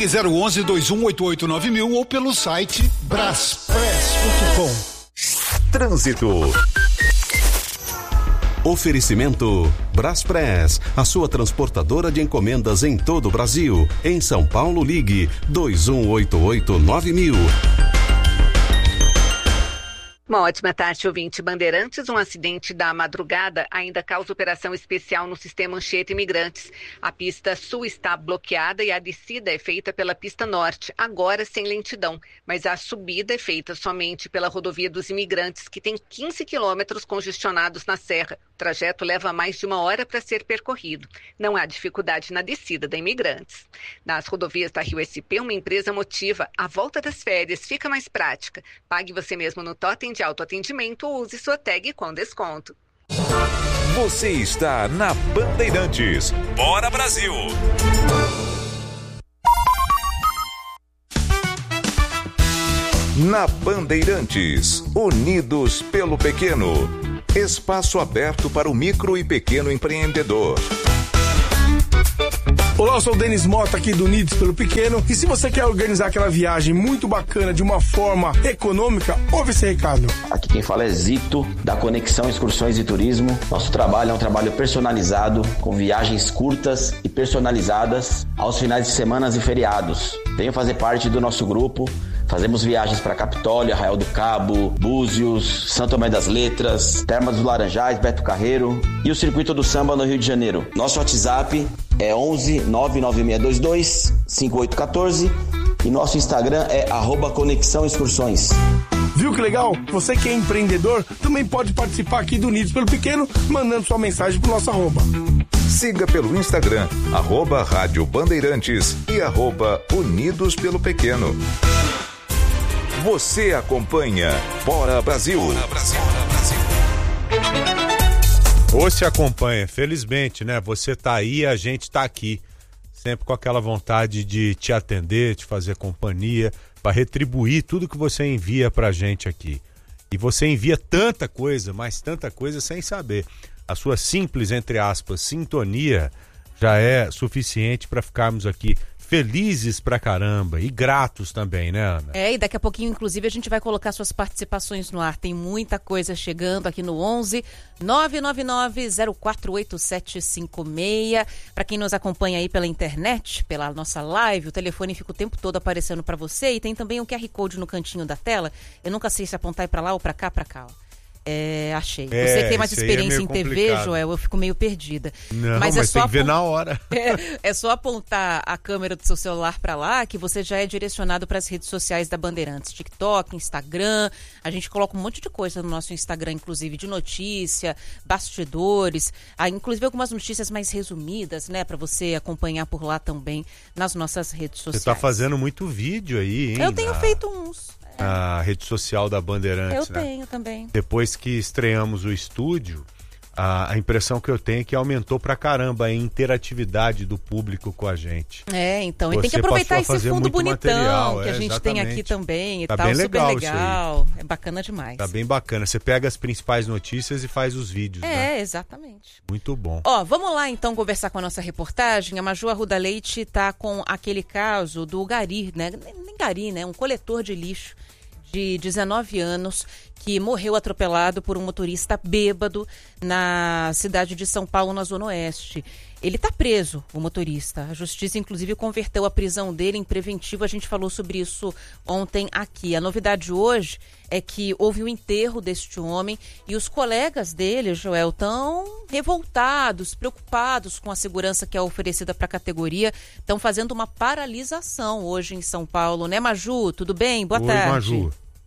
Ligue 011-2188-9000 ou pelo site braspress.com. Trânsito. Oferecimento Braspress, a sua transportadora de encomendas em todo o Brasil. Em São Paulo, ligue 2188-9000. Uma ótima tarde, ouvinte Bandeirantes. Um acidente da madrugada ainda causa operação especial no sistema Anchieta Imigrantes. A pista sul está bloqueada e a descida é feita pela pista norte, agora sem lentidão. Mas a subida é feita somente pela rodovia dos Imigrantes, que tem 15 quilômetros congestionados na serra. O trajeto leva mais de 1 hora para ser percorrido. Não há dificuldade na descida da Imigrantes. Nas rodovias da Rio SP, uma empresa motiva a volta das férias. Fica mais prática. Pague você mesmo no totem de autoatendimento ou use sua tag com desconto. Você está na Bandeirantes. Bora Brasil! Na Bandeirantes, unidos pelo pequeno. Espaço aberto para o micro e pequeno empreendedor. Olá, eu sou o Denis Mota aqui do Unidos pelo Pequeno, e se você quer organizar aquela viagem muito bacana de uma forma econômica, ouve esse recado. Aqui quem fala é Zito, da Conexão Excursões e Turismo. Nosso trabalho é um trabalho personalizado, com viagens curtas e personalizadas aos finais de semana e feriados. Venha fazer parte do nosso grupo. Fazemos viagens para Capitólio, Arraial do Cabo, Búzios, Santo Tomé das Letras, Termas dos Laranjais, Beto Carreiro e o Circuito do Samba no Rio de Janeiro. Nosso WhatsApp é 11 99622 5814 e nosso Instagram é @Conexão Excursões. Viu que legal? Você que é empreendedor também pode participar aqui do Unidos pelo Pequeno, mandando sua mensagem pro nosso @. Siga pelo Instagram, @Rádio Bandeirantes e @Unidos pelo Pequeno. Você acompanha Bora Brasil. Bora Brasil. Ou se acompanha, felizmente, né? Você tá aí, a gente tá aqui. Sempre com aquela vontade de te atender, de fazer companhia, para retribuir tudo que você envia pra gente aqui. E você envia tanta coisa, mas tanta coisa sem saber. A sua simples, entre aspas, sintonia já é suficiente para ficarmos aqui felizes pra caramba e gratos também, né, Ana? E daqui a pouquinho, inclusive, a gente vai colocar suas participações no ar. Tem muita coisa chegando aqui no 11 999 048756. Para quem nos acompanha aí pela internet, pela nossa live, o telefone fica o tempo todo aparecendo para você e tem também um QR Code no cantinho da tela. Eu nunca sei se apontar para lá ou para cá, ó. Achei. Você que tem mais experiência em TV, Joel, eu fico meio perdida. Não, mas é só tem que ver na hora. É só apontar a câmera do seu celular para lá que você já é direcionado para as redes sociais da Bandeirantes. TikTok, Instagram. A gente coloca um monte de coisa no nosso Instagram, inclusive de notícia, bastidores, inclusive algumas notícias mais resumidas, né, para você acompanhar por lá também nas nossas redes sociais. Você tá fazendo muito vídeo aí, hein? Eu tenho feito uns. A rede social da Bandeirantes, Eu tenho também. Depois que estreamos o estúdio, a impressão que eu tenho é que aumentou pra caramba a interatividade do público com a gente. Então, e tem que aproveitar esse fundo bonitão material, que a gente tem aqui também e tá tal, bem super legal. Isso aí. É bacana demais. Tá bem bacana. Você pega as principais notícias e faz os vídeos, né? Exatamente. Muito bom. Vamos lá então conversar com a nossa reportagem. A Maju Arruda Leite tá com aquele caso do Gari, né? Nem Gari, né? Um coletor de lixo de 19 anos que morreu atropelado por um motorista bêbado na cidade de São Paulo, na Zona Oeste. Ele está preso, o motorista. A justiça, inclusive, converteu a prisão dele em preventivo. A gente falou sobre isso ontem aqui. A novidade hoje é que houve o enterro deste homem e os colegas dele, Joel, estão revoltados, preocupados com a segurança que é oferecida para a categoria. Estão fazendo uma paralisação hoje em São Paulo, né, Maju? Tudo bem? Boa tarde. Maju.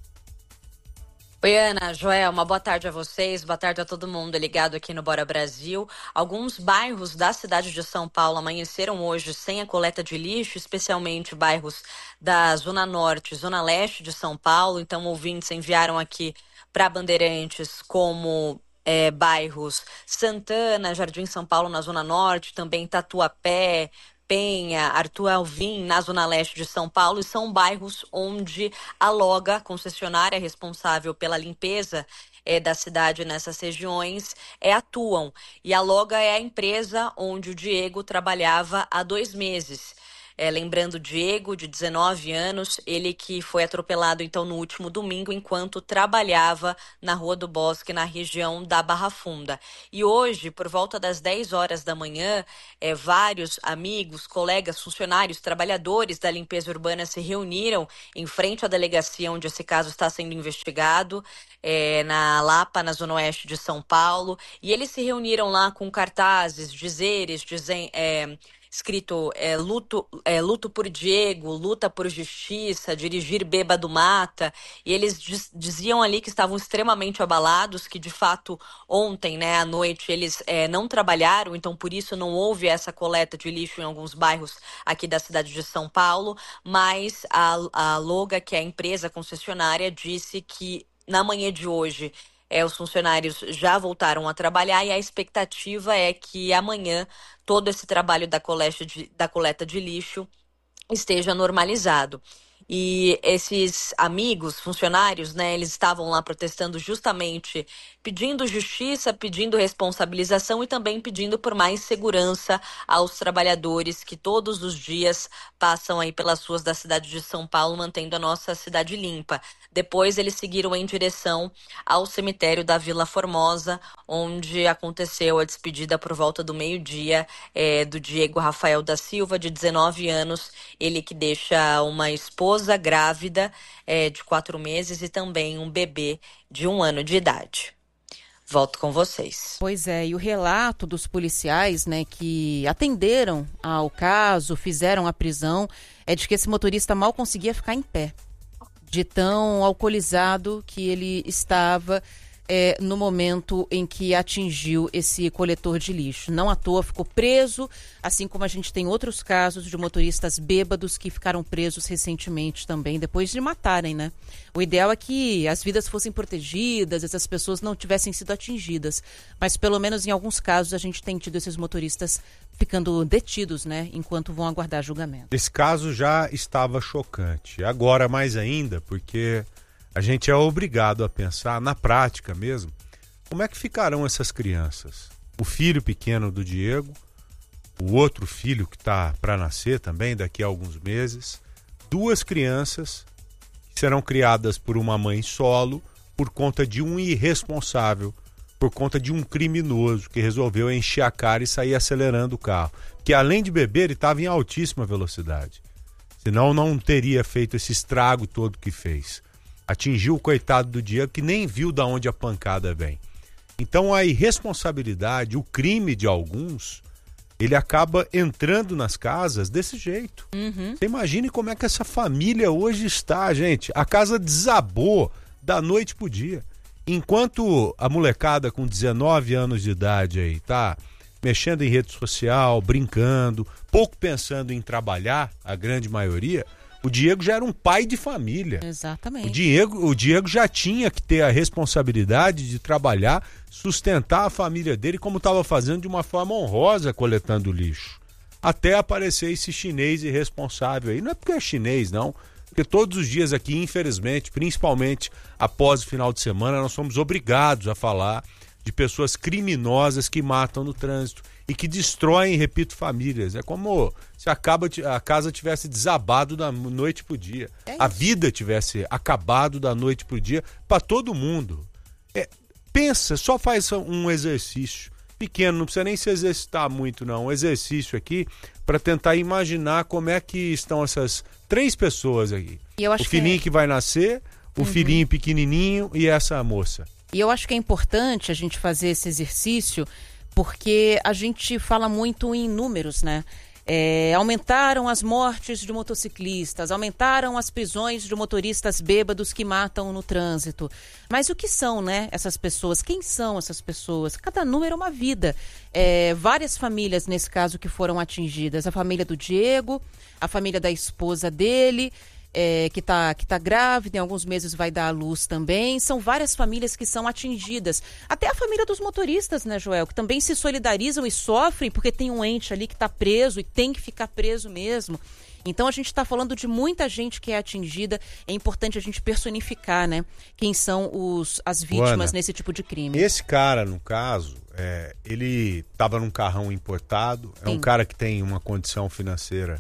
Oi, Ana, Joel, uma boa tarde a vocês, boa tarde a todo mundo ligado aqui no Bora Brasil. Alguns bairros da cidade de São Paulo amanheceram hoje sem a coleta de lixo, especialmente bairros da Zona Norte e Zona Leste de São Paulo. Então, ouvintes enviaram aqui para Bandeirantes como bairros Santana, Jardim São Paulo na Zona Norte, também Tatuapé, Penha, Arthur Alvim, na Zona Leste de São Paulo, e são bairros onde a Loga, a concessionária responsável pela limpeza da cidade nessas regiões, atuam. E a Loga é a empresa onde o Diego trabalhava há 2 meses. Lembrando, Diego, de 19 anos, ele que foi atropelado então no último domingo enquanto trabalhava na Rua do Bosque, na região da Barra Funda. E hoje, por volta das 10 horas da manhã, vários amigos, colegas, funcionários, trabalhadores da limpeza urbana se reuniram em frente à delegacia onde esse caso está sendo investigado, na Lapa, na Zona Oeste de São Paulo, e eles se reuniram lá com cartazes, dizeres, escrito luto por Diego, luta por justiça, dirigir bêbado mata, e eles diziam ali que estavam extremamente abalados, que de fato ontem, né, à noite, eles não trabalharam, então por isso não houve essa coleta de lixo em alguns bairros aqui da cidade de São Paulo, mas a Loga, que é a empresa concessionária, disse que na manhã de hoje os funcionários já voltaram a trabalhar e a expectativa é que amanhã todo esse trabalho da coleta de lixo esteja normalizado. E esses amigos, funcionários, né, eles estavam lá protestando justamente pedindo justiça, pedindo responsabilização e também pedindo por mais segurança aos trabalhadores que todos os dias passam aí pelas ruas da cidade de São Paulo, mantendo a nossa cidade limpa. Depois eles seguiram em direção ao cemitério da Vila Formosa, onde aconteceu a despedida por volta do meio-dia do Diego Rafael da Silva, de 19 anos, ele que deixa uma esposa grávida de 4 meses e também um bebê de 1 ano de idade. Volto com vocês. Pois é, e o relato dos policiais, né, que atenderam ao caso, fizeram a prisão, é de que esse motorista mal conseguia ficar em pé, de tão alcoolizado que ele estava no momento em que atingiu esse coletor de lixo. Não à toa ficou preso, assim como a gente tem outros casos de motoristas bêbados que ficaram presos recentemente também, depois de matarem, né? O ideal é que as vidas fossem protegidas, essas pessoas não tivessem sido atingidas, mas pelo menos em alguns casos a gente tem tido esses motoristas ficando detidos, né, enquanto vão aguardar julgamento. Esse caso já estava chocante, agora mais ainda, porque a gente é obrigado a pensar, na prática mesmo, como é que ficarão essas crianças. O filho pequeno do Diego, o outro filho que está para nascer também daqui a alguns meses, 2 crianças que serão criadas por uma mãe solo por conta de um irresponsável, por conta de um criminoso que resolveu encher a cara e sair acelerando o carro. Que além de beber, ele estava em altíssima velocidade. Senão não teria feito esse estrago todo que fez. Atingiu o coitado do Diego que nem viu de onde a pancada vem. Então a irresponsabilidade, o crime de alguns, ele acaba entrando nas casas desse jeito. Você imagine como é que essa família hoje está, gente. A casa desabou da noite pro dia. Enquanto a molecada com 19 anos de idade aí tá mexendo em rede social, brincando, pouco pensando em trabalhar, a grande maioria, o Diego já era um pai de família. Exatamente. O Diego já tinha que ter a responsabilidade de trabalhar, sustentar a família dele como estava fazendo de uma forma honrosa, coletando lixo. Até aparecer esse chinês irresponsável aí. Não é porque é chinês, não. Porque todos os dias aqui, infelizmente, principalmente após o final de semana, nós somos obrigados a falar de pessoas criminosas que matam no trânsito e que destroem, repito, famílias. É como se a casa tivesse desabado da noite pro dia. A vida tivesse acabado da noite pro dia para todo mundo. Pensa, só faz um exercício pequeno, não precisa nem se exercitar muito, não. Um exercício aqui para tentar imaginar como é que estão essas 3 pessoas aqui. O filhinho que vai nascer, o filhinho pequenininho e essa moça. E eu acho que é importante a gente fazer esse exercício porque a gente fala muito em números, né? Aumentaram as mortes de motociclistas, aumentaram as prisões de motoristas bêbados que matam no trânsito. Mas o que são, né, essas pessoas? Quem são essas pessoas? Cada número é uma vida. Várias famílias, nesse caso, que foram atingidas. A família do Diego, a família da esposa dele, que tá grávida, em alguns meses vai dar à luz também. São várias famílias que são atingidas. Até a família dos motoristas, né, Joel? Que também se solidarizam e sofrem porque tem um ente ali que está preso e tem que ficar preso mesmo. Então a gente está falando de muita gente que é atingida. É importante a gente personificar, né, quem são as vítimas, Ana, nesse tipo de crime. Esse cara, no caso, ele estava num carrão importado. É um cara que tem uma condição financeira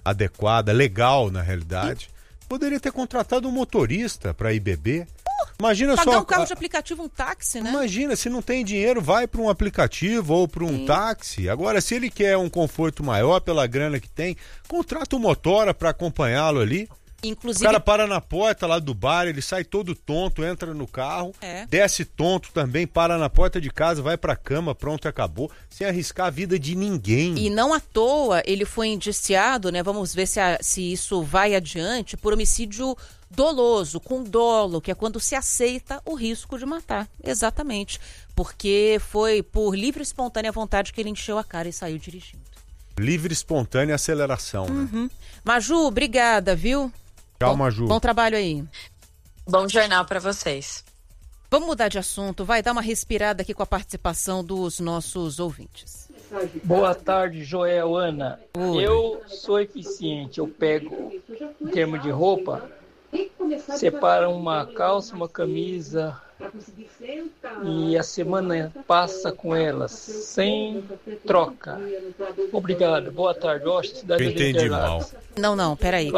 adequada, legal na realidade, poderia ter contratado um motorista para ir beber. Imagina pagar só, um carro de aplicativo, um táxi, né? Imagina, se não tem dinheiro, vai para um aplicativo ou para um táxi. Agora, se ele quer um conforto maior pela grana que tem, contrata um motora para acompanhá-lo ali. Inclusive... O cara para na porta lá do bar, ele sai todo tonto, entra no carro, desce tonto também, para na porta de casa, vai pra cama, pronto, acabou, sem arriscar a vida de ninguém. E não à toa ele foi indiciado, né? Vamos ver se isso vai adiante, por homicídio doloso, com dolo, que é quando se aceita o risco de matar. Exatamente. Porque foi por livre e espontânea vontade que ele encheu a cara e saiu dirigindo. Livre, espontânea aceleração, né? Maju, obrigada, viu? Tchau, Maju. Bom trabalho aí. Bom jornal para vocês. Vamos mudar de assunto, vai dar uma respirada aqui com a participação dos nossos ouvintes. Boa tarde, Joel, Ana. Oi. Eu sou eficiente, eu pego, em termos de roupa, separo uma calça, uma camisa e a semana passa com elas, sem troca. Obrigado, boa tarde. Cidade Eu entendi mal. Não, peraí.